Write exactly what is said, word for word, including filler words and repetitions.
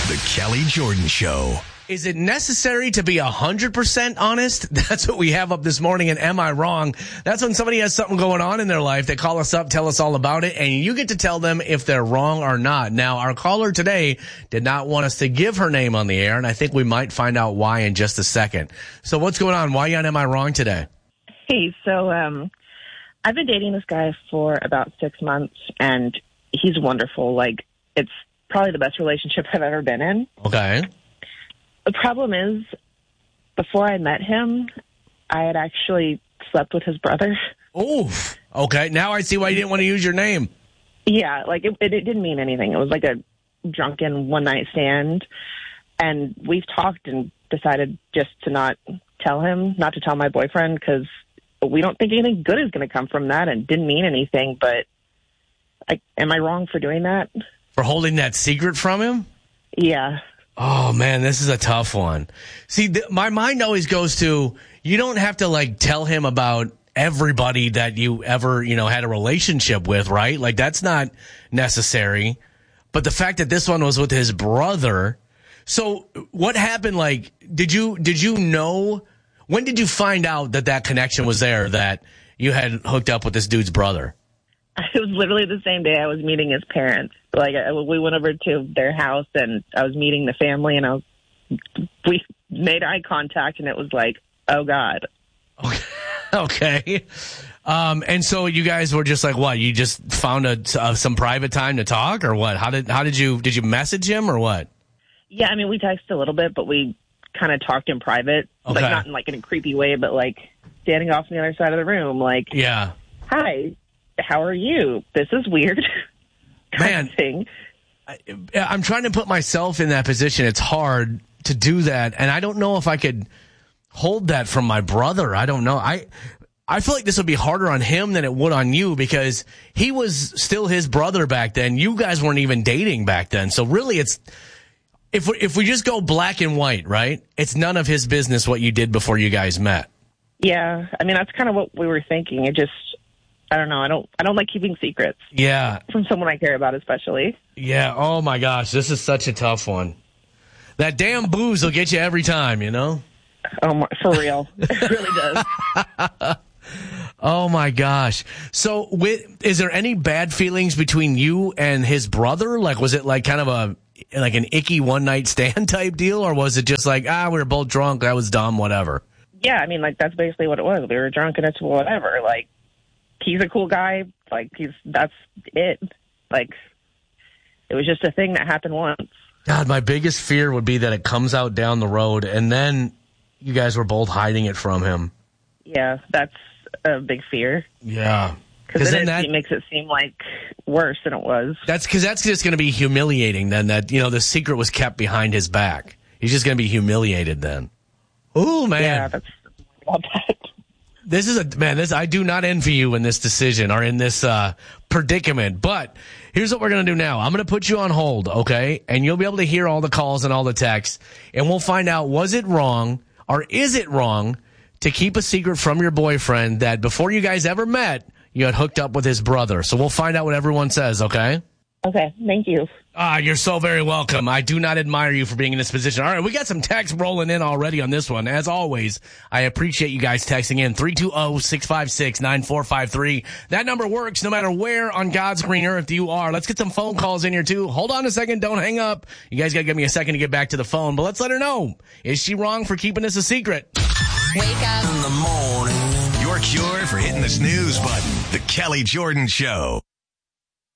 The Kelly Jordan Show. Is it necessary to be one hundred percent honest? That's what we have up this morning in Am I Wrong? That's when somebody has something going on in their life. They call us up, tell us all about it, and you get to tell them if they're wrong or not. Now, our caller today did not want us to give her name on the air, and I think we might find out why in just a second. So what's going on? Why are you on Am I Wrong today? Hey, so um, I've been dating this guy for about six months, and he's wonderful. Like, it's probably the best relationship I've ever been in. Okay. The problem is, before I met him, I had actually slept with his brother. Oof. Okay. Now I see why you didn't want to use your name. Yeah, like, it, it, it didn't mean anything. It was like a drunken one-night stand, and we've talked and decided just to not tell him, not to tell my boyfriend, because we don't think anything good is going to come from that, and didn't mean anything, but I, am I wrong for doing that? For holding that secret from him? Yeah. Oh, man, this is a tough one. See, th- my mind always goes to, you don't have to, like, tell him about everybody that you ever, you know, had a relationship with, right? Like, that's not necessary. But the fact that this one was with his brother. So what happened? Like, did you, did you know, when did you find out that that connection was there, that you had hooked up with this dude's brother? It was literally the same day I was meeting his parents. Like, I, we went over to their house, and I was meeting the family, and I was, we made eye contact, and it was like, oh, God. Okay. okay. Um, and so you guys were just like, what? You just found a, uh, some private time to talk, or what? How did how did you did you message him, or what? Yeah, I mean, we texted a little bit, but we kind of talked in private. Okay. Like, not in like in a creepy way, but like standing off on the other side of the room, like, yeah. Hi. How are you? This is weird. Man, thing. I, I'm trying to put myself in that position. It's hard to do that, and I don't know if I could hold that from my brother. I don't know. I I feel like this would be harder on him than it would on you, because he was still his brother back then. You guys weren't even dating back then. So really, it's if we, if we just go black and white, right? It's none of his business what you did before you guys met. Yeah, I mean, that's kind of what we were thinking. It just, I don't know. I don't. I don't like keeping secrets. Yeah. From someone I care about, especially. Yeah. Oh my gosh, this is such a tough one. That damn booze will get you every time, you know. Oh, my, for real, it really does. Oh my gosh. So, with, is there any bad feelings between you and his brother? Like, was it like kind of a like an icky one night stand type deal, or was it just like, ah, we were both drunk, that was dumb, whatever? Yeah, I mean, like, that's basically what it was. We were drunk and it's whatever. Like, he's a cool guy. Like, he's, that's it. Like, it was just a thing that happened once. God, my biggest fear would be that it comes out down the road and then you guys were both hiding it from him. Yeah, that's a big fear. Yeah. Because then, then it, that it makes it seem like worse than it was. That's because that's just going to be humiliating then, that, you know, the secret was kept behind his back. He's just going to be humiliated then. Ooh, man. Yeah, that's about that. This is a, man, this, I do not envy you in this decision or in this, uh, predicament, but here's what we're going to do now. I'm going to put you on hold, okay? And you'll be able to hear all the calls and all the texts, and we'll find out, was it wrong or is it wrong to keep a secret from your boyfriend that before you guys ever met, you had hooked up with his brother? So we'll find out what everyone says, okay? Okay, thank you. Ah, you're so very welcome. I do not admire you for being in this position. All right, we got some texts rolling in already on this one. As always, I appreciate you guys texting in. three two zero, six five six, nine four five three. That number works no matter where on God's green earth you are. Let's get some phone calls in here, too. Hold on a second. Don't hang up. You guys got to give me a second to get back to the phone, but let's let her know. Is she wrong for keeping this a secret? Wake up in the morning. Your cure for hitting the snooze button. The Kelly Jordan Show.